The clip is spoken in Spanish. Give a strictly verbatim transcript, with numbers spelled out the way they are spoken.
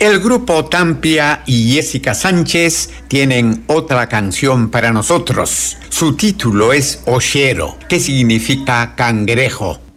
El grupo Tampia y Jessica Sánchez tienen otra canción para nosotros. Su título es Oshero, que significa cangrejo.